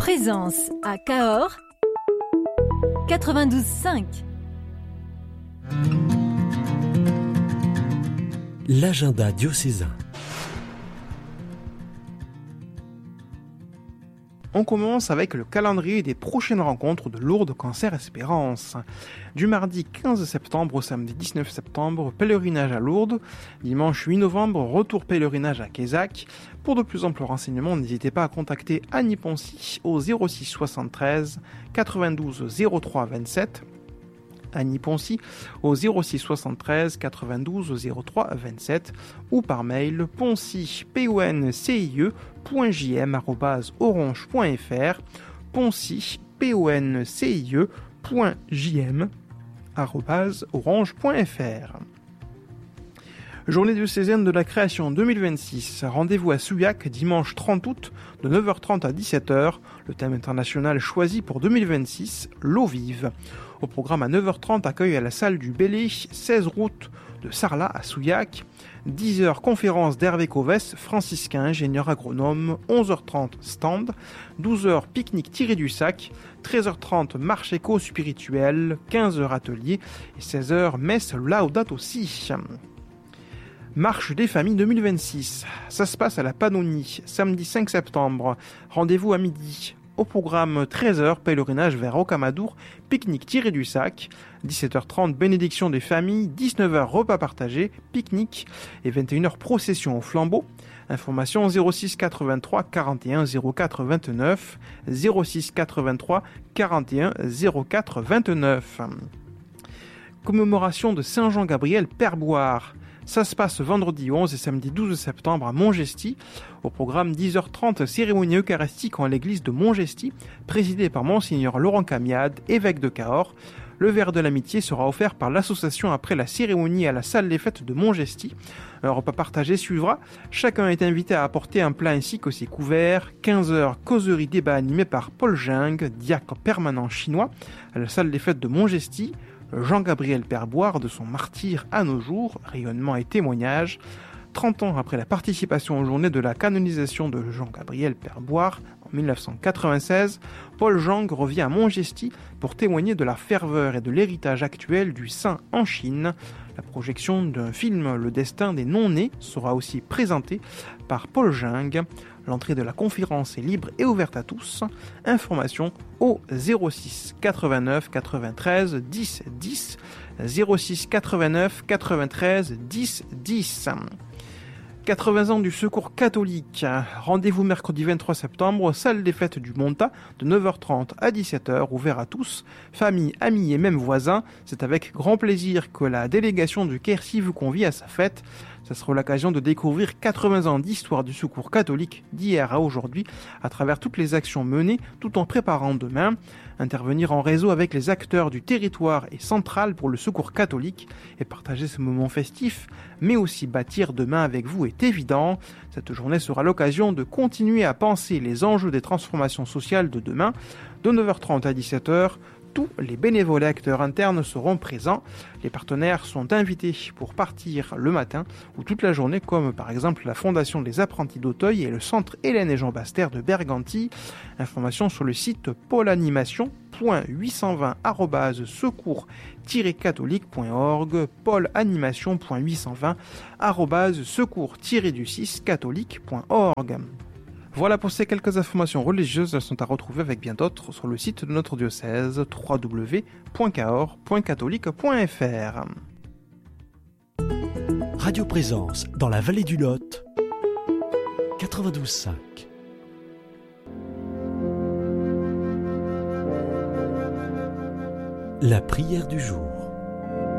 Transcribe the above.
Présence à Cahors 92.5. L'agenda diocésain. On commence avec le calendrier des prochaines rencontres de Lourdes Cancer Espérance. Du mardi 15 septembre au samedi 19 septembre, pèlerinage à Lourdes. Dimanche 8 novembre, retour pèlerinage à Quézac. Pour de plus amples renseignements, n'hésitez pas à contacter Annie Poncy au 06 73 92 03 27. Annie Poncy au 06 73 92 03 27 ou par mail poncie.jm@orange.fr poncie.jm@orange.fr. Journée diocésaine de la création 2026. Rendez-vous à Souillac dimanche 30 août de 9h30 à 17h. Le thème international choisi pour 2026, l'eau vive. Au programme à 9h30, accueil à la salle du Bélé, 16 route de Sarlat à Souillac. 10h, conférence d'Hervé Covès, franciscain, ingénieur agronome. 11h30, stand. 12h, pique-nique tiré du sac. 13h30, marche éco-spirituelle. 15h, atelier. Et 16h, messe Laudato Si. Marche des familles 2026. Ça se passe à la Pannonie, samedi 5 septembre. Rendez-vous à midi. Au programme 13h, pèlerinage vers Rocamadour, pique-nique tiré du sac. 17h30, bénédiction des familles. 19h, repas partagé, pique-nique. Et 21h, procession au flambeau. Information 06 83 41 04 29. 06 83 41 04 29. Commémoration de Saint-Jean-Gabriel Père-Boire. Ça se passe vendredi 11 et samedi 12 septembre à Montgesty. Au programme 10h30, cérémonie eucharistique en l'église de Montgesty, présidée par Monseigneur Laurent Camiade, évêque de Cahors. Le verre de l'amitié sera offert par l'association après la cérémonie à la salle des fêtes de Montgesty. Un repas partagé suivra. Chacun est invité à apporter un plat ainsi que ses couverts. 15h, causerie débat animé par Paul Jung, diacre permanent chinois, à la salle des fêtes de Montgesty. Jean-Gabriel Père-Boire, de son martyre à nos jours, rayonnement et témoignage. 30 ans après la participation aux journées de la canonisation de Jean-Gabriel Père-Boire en 1996, Paul Jung revient à Montgesty pour témoigner de la ferveur et de l'héritage actuel du saint en Chine. La projection d'un film Le Destin des non-nés sera aussi présentée par Paul Jung. L'entrée de la conférence est libre et ouverte à tous. Information au 06 89 93 10 10. 06 89 93 10 10. 80 ans du Secours catholique. Rendez-vous mercredi 23 septembre, salle des fêtes du Montat, de 9h30 à 17h, ouvert à tous, famille, amis et même voisins. C'est avec grand plaisir que la délégation du Quercy vous convie à sa fête. Ça sera l'occasion de découvrir 80 ans d'histoire du Secours catholique d'hier à aujourd'hui à travers toutes les actions menées tout en préparant demain. Intervenir en réseau avec les acteurs du territoire est central pour le Secours catholique et partager ce moment festif, mais aussi bâtir demain avec vous est évident. Cette journée sera l'occasion de continuer à penser les enjeux des transformations sociales de demain. De 9h30 à 17h, tous les bénévoles et acteurs internes seront présents. Les partenaires sont invités pour partir le matin ou toute la journée, comme par exemple la Fondation des apprentis d'Auteuil et le Centre Hélène et Jean Baster de Berganty. Information sur le site paulanimation.820@secours-catholique.org paulanimation.820@secours-catholique.org. Voilà pour ces quelques informations religieuses, elles sont à retrouver avec bien d'autres sur le site de notre diocèse www.cahors.catholique.fr. Radio Présence dans la vallée du Lot 92.5. La prière du jour.